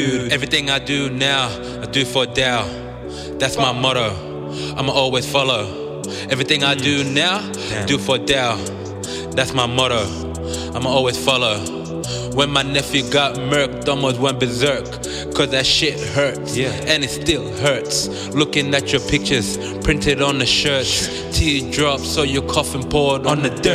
Everything I do now, I do for Dow. That's my motto, I'ma always follow. Everything I do now, do for Dow. That's my motto, I'ma always follow. When my nephew got murked, almost went berserk. Cause that shit hurts, and it still hurts. Looking at your pictures, printed on the shirts. Teardrops, so your coffin poured on the dirt.